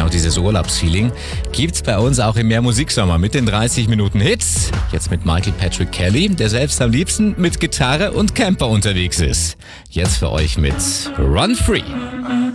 genau dieses Urlaubsfeeling, gibt's bei uns auch im Mehrmusiksommer mit den 30 Minuten Hits. Jetzt mit Michael Patrick Kelly, der selbst am liebsten mit Gitarre und Camper unterwegs ist. Jetzt für euch mit Run Free.